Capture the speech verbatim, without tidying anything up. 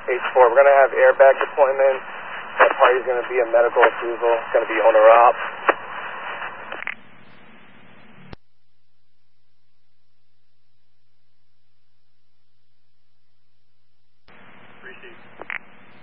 H four, we're going to have airbag deployment. That party's going to be a medical approval. It's going to be owner-op.